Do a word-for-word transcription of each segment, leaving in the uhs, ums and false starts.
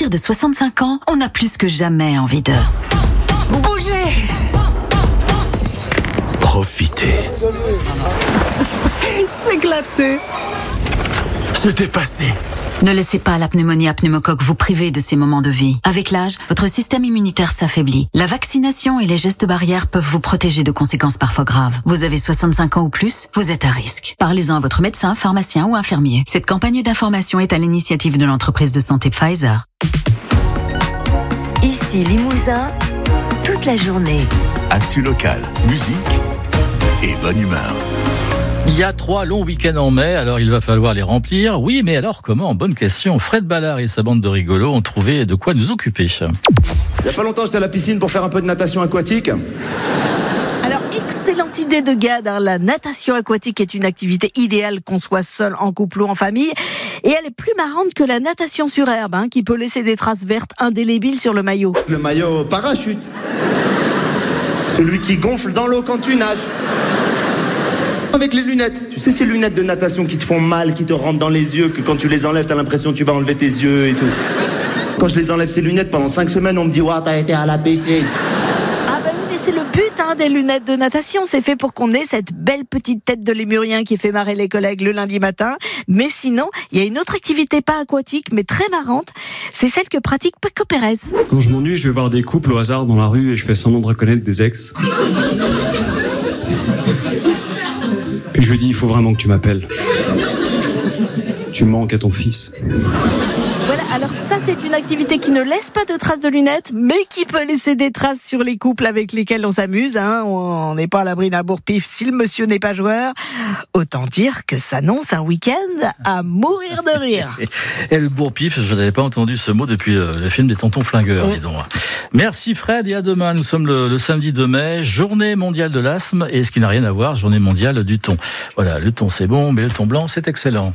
partir de soixante-cinq ans, on a plus que jamais envie de bouger. Profitez. S'éclater. Se dépasser. Ne laissez pas la pneumonie à pneumocoque vous priver de ces moments de vie. Avec l'âge, votre système immunitaire s'affaiblit. La vaccination et les gestes barrières peuvent vous protéger de conséquences parfois graves. Vous avez soixante-cinq ans ou plus, vous êtes à risque. Parlez-en à votre médecin, pharmacien ou infirmier. Cette campagne d'information est à l'initiative de l'entreprise de santé Pfizer. Ici Limousin, toute la journée. Actu local, musique et bonne humeur. Il y a trois longs week-ends en mai, alors il va falloir les remplir. Oui, mais alors comment ? Bonne question. Fred Ballard et sa bande de rigolos ont trouvé de quoi nous occuper. Il n'y a pas longtemps, j'étais à la piscine pour faire un peu de natation aquatique. Alors, excellente idée de Gad, hein. La natation aquatique est une activité idéale qu'on soit seul, en couple ou en famille. Et elle est plus marrante que la natation sur herbe, hein, qui peut laisser des traces vertes indélébiles sur le maillot. Le maillot parachute. Celui qui gonfle dans l'eau quand tu nages. Avec les lunettes. Tu sais, ces lunettes de natation qui te font mal, qui te rentrent dans les yeux, que quand tu les enlèves, t'as l'impression que tu vas enlever tes yeux et tout. Quand je les enlève, ces lunettes, pendant cinq semaines, on me dit « Ouah, t'as été à la piscine ». Ah bah oui, mais c'est le but hein, des lunettes de natation. C'est fait pour qu'on ait cette belle petite tête de lémurien qui fait marrer les collègues le lundi matin. Mais sinon, il y a une autre activité pas aquatique, mais très marrante. C'est celle que pratique Paco Pérez. Quand je m'ennuie, je vais voir des couples au hasard dans la rue et je fais semblant de reconnaître des ex. Puis je lui dis, il faut vraiment que tu m'appelles. Tu manques à ton fils. Voilà, alors ça c'est une activité qui ne laisse pas de traces de lunettes, mais qui peut laisser des traces sur les couples avec lesquels on s'amuse. Hein. On n'est pas à l'abri d'un bourre-pif si le monsieur n'est pas joueur. Autant dire que s'annonce un week-end à mourir de rire. Et le bourre-pif, je n'avais pas entendu ce mot depuis le film des Tontons Flingueurs, dis donc. Merci Fred, et à demain. Nous sommes le, le samedi deux mai, journée mondiale de l'asthme, et ce qui n'a rien à voir, journée mondiale du thon. Voilà, le thon c'est bon, mais le thon blanc c'est excellent.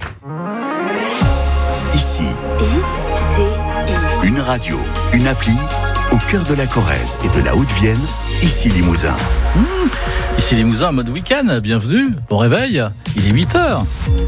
Ici, I C I. une radio, une appli, au cœur de la Corrèze et de la Haute-Vienne, ici Limousin. Mmh, ici Limousin, mode week-end, bienvenue, bon réveil, il est huit heures.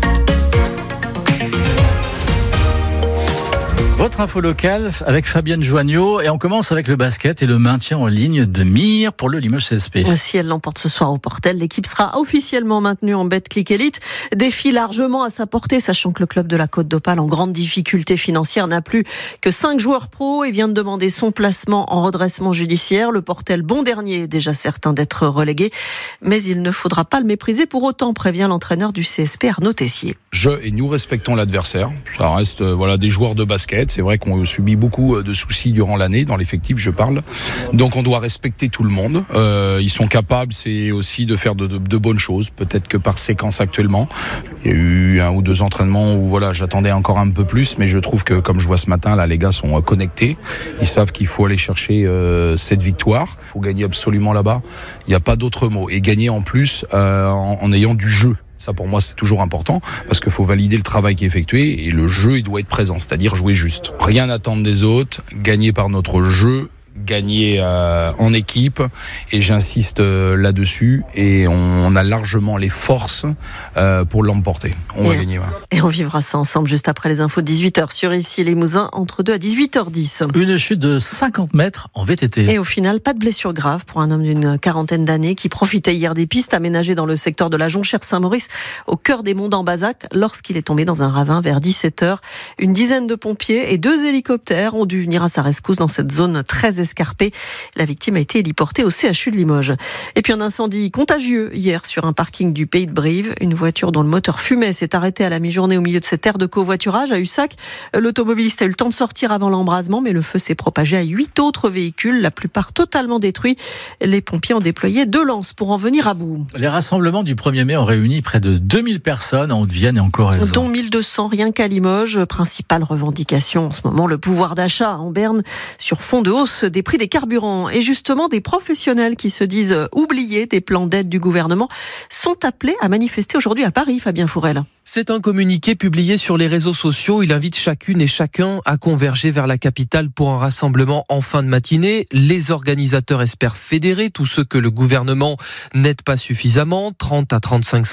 Votre info locale avec Fabienne Joignot, et on commence avec le basket et le maintien en ligne de mire pour le Limoges C S P. Si elle l'emporte ce soir au Portel, l'équipe sera officiellement maintenue en Betclic Elite. Défi largement à sa portée, sachant que le club de la Côte d'Opale, en grande difficulté financière, n'a plus que cinq joueurs pros et vient de demander son placement en redressement judiciaire. Le Portel, bon dernier, est déjà certain d'être relégué, mais il ne faudra pas le mépriser pour autant, prévient l'entraîneur du C S P, Arnaud Tessier. Je et nous respectons l'adversaire. Ça reste euh, voilà, des joueurs de basket. C'est vrai qu'on subit beaucoup de soucis durant l'année, dans l'effectif je parle. Donc on doit respecter tout le monde. Euh, ils sont capables, c'est aussi de faire de, de, de bonnes choses. Peut-être que par séquence actuellement. Il y a eu un ou deux entraînements où voilà, j'attendais encore un peu plus, mais je trouve que comme je vois ce matin, là les gars sont connectés. Ils savent qu'il faut aller chercher euh, cette victoire. Il faut gagner absolument là-bas. Il n'y a pas d'autre mot. Et gagner en plus euh, en, en ayant du jeu. Ça, pour moi, c'est toujours important parce qu'il faut valider le travail qui est effectué et le jeu, il doit être présent, c'est-à-dire jouer juste. Rien attendre des autres, gagner par notre jeu, gagner euh, en équipe, et j'insiste euh, là-dessus, et on, on a largement les forces euh, pour l'emporter. On et va gagner. Ouais. Et on vivra ça ensemble juste après les infos de dix-huit heures sur Ici Limousin, entre deux à dix-huit heures dix. Une chute de cinquante mètres en V T T. Et au final, pas de blessure grave pour un homme d'une quarantaine d'années qui profitait hier des pistes aménagées dans le secteur de la Jonchère-Saint-Maurice, au cœur des monts d'Ambazac, lorsqu'il est tombé dans un ravin vers dix-sept heures. Une dizaine de pompiers et deux hélicoptères ont dû venir à sa rescousse dans cette zone très escarpée. La victime a été héliportée au C H U de Limoges. Et puis un incendie contagieux hier sur un parking du Pays de Brive. Une voiture dont le moteur fumait s'est arrêtée à la mi-journée au milieu de cette aire de covoiturage à Ussac. L'automobiliste a eu le temps de sortir avant l'embrasement, mais le feu s'est propagé à huit autres véhicules, la plupart totalement détruits. Les pompiers ont déployé deux lances pour en venir à bout. Les rassemblements du premier mai ont réuni près de deux mille personnes en Haute-Vienne et en Corrèze. Dont mille deux cents rien qu'à Limoges. Principale revendication en ce moment, le pouvoir d'achat en Berne sur fond de hausse des prix des carburants. Et justement, des professionnels qui se disent oubliés des plans d'aide du gouvernement sont appelés à manifester aujourd'hui à Paris, Fabien Fourel. C'est un communiqué publié sur les réseaux sociaux. Il invite chacune et chacun à converger vers la capitale pour un rassemblement en fin de matinée. Les organisateurs espèrent fédérer tous ceux que le gouvernement n'aide pas suffisamment, trente à trente-cinq